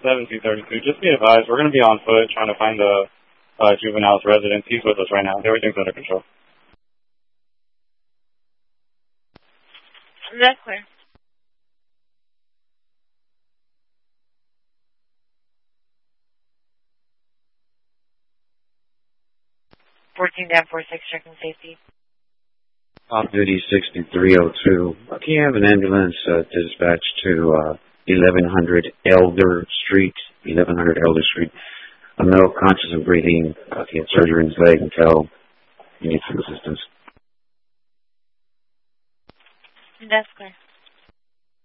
1732. Just be advised, we're going to be on foot trying to find the juvenile's residence. He's with us right now. Everything's under control. That's clear. (14-46) checking safety. Off-duty 6302. Can you have an ambulance dispatch to 1100 Elder Street? 1100 Elder Street. A male conscious of breathing. He had surgery in his leg and fell. He needs some assistance. That's clear.